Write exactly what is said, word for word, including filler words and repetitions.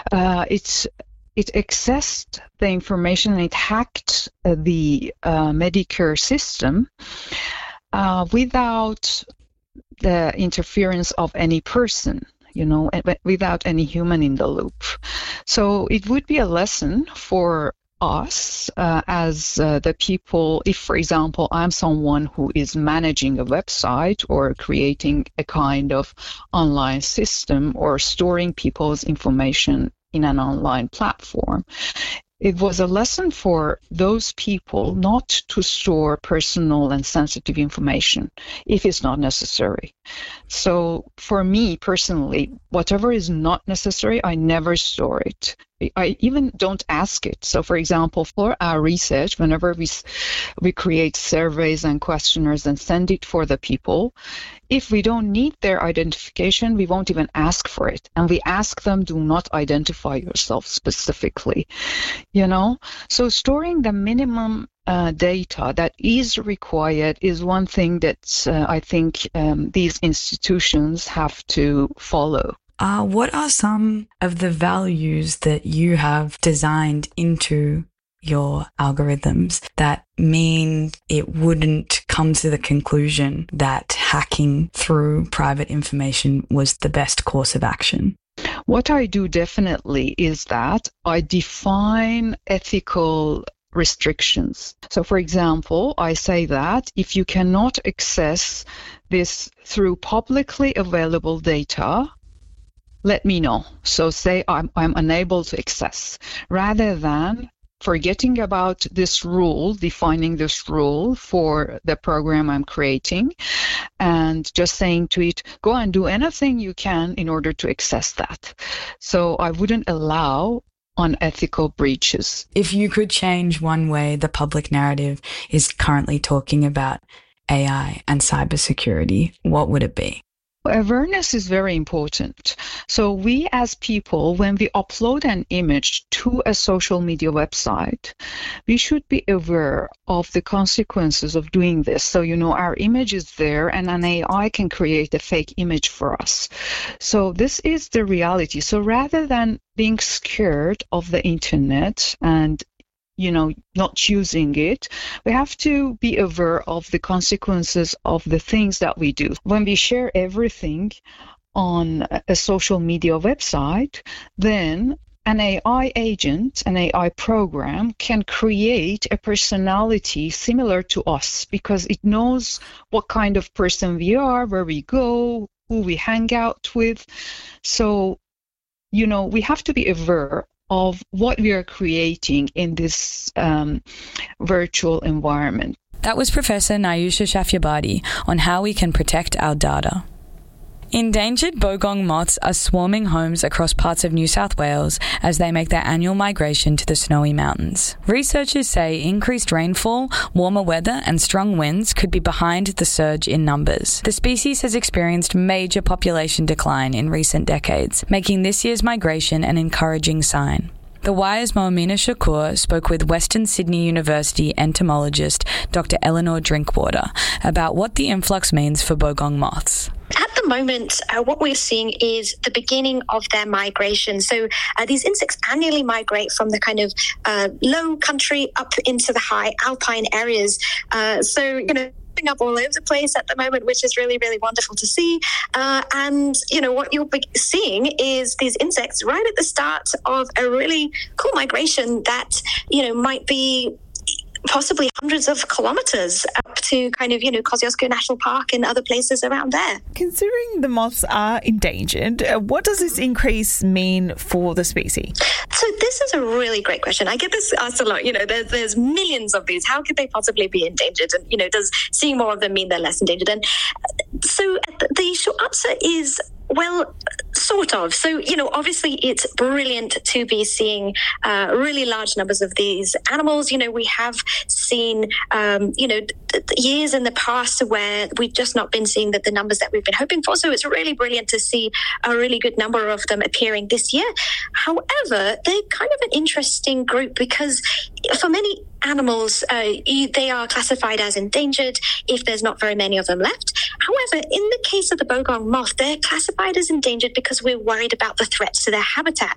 uh, it's it accessed the information and it hacked uh, the uh, Medicare system uh, without the interference of any person, you know, without any human in the loop. So it would be a lesson for us uh, as uh, the people, if, for example, I'm someone who is managing a website or creating a kind of online system or storing people's information in an online platform. It was a lesson for those people not to store personal and sensitive information if it's not necessary. So for me personally, whatever is not necessary, I never store it. I even don't ask it. So for example, for our research, whenever we we create surveys and questionnaires and send it for the people, if we don't need their identification, we won't even ask for it. And we ask them, do not identify yourself specifically, you know? So storing the minimum uh, data that is required is one thing that uh, I think um, these institutions have to follow. Uh, what are some of the values that you have designed into your algorithms that mean it wouldn't come to the conclusion that hacking through private information was the best course of action? What I do definitely is that I define ethical restrictions. So, for example, I say that if you cannot access this through publicly available data, let me know. So say I'm, I'm unable to access, rather than forgetting about this rule, defining this rule for the program I'm creating, and just saying to it, go and do anything you can in order to access that. So I wouldn't allow unethical breaches. If you could change one way the public narrative is currently talking about A I and cybersecurity, what would it be? Awareness is very important. So we as people, when we upload an image to a social media website, we should be aware of the consequences of doing this. So, you know, our image is there and an A I can create a fake image for us. So this is the reality. So rather than being scared of the internet and you know, not choosing it, we have to be aware of the consequences of the things that we do. When we share everything on a social media website, then an A I agent, an A I program can create a personality similar to us because it knows what kind of person we are, where we go, who we hang out with. So, you know, we have to be aware of what we are creating in this um, virtual environment. That was Professor Nayusha Shafyabadi on how we can protect our data. Endangered bogong moths are swarming homes across parts of New South Wales as they make their annual migration to the Snowy Mountains. Researchers say increased rainfall, warmer weather and strong winds could be behind the surge in numbers. The species has experienced major population decline in recent decades, making this year's migration an encouraging sign. The Wire's Moamina Shakur spoke with Western Sydney University entomologist Doctor Eleanor Drinkwater about what the influx means for bogong moths. At the moment, uh, what we're seeing is the beginning of their migration. So uh, these insects annually migrate from the kind of uh, low country up into the high alpine areas. Uh, so, you know, up all over the place at the moment, which is really, really wonderful to see. Uh, and, you know, what you'll be seeing is these insects right at the start of a really cool migration that, you know, might be possibly hundreds of kilometres up to kind of, you know, Kosciuszko National Park and other places around there. Considering the moths are endangered, uh, what does this increase mean for the species? So this is a really great question. I get this asked a lot. You know, there's, there's millions of these. How could they possibly be endangered? And, you know, does seeing more of them mean they're less endangered? And so the short answer is, well, sort of. So, you know, obviously it's brilliant to be seeing uh, really large numbers of these animals. You know, we have seen, um, you know, th- years in the past where we've just not been seeing the, the numbers that we've been hoping for. So it's really brilliant to see a really good number of them appearing this year. However, they're kind of an interesting group because for many animals, uh, they are classified as endangered if there's not very many of them left. However, in the case of the bogong moth, they're classified as endangered because we're worried about the threats to their habitat.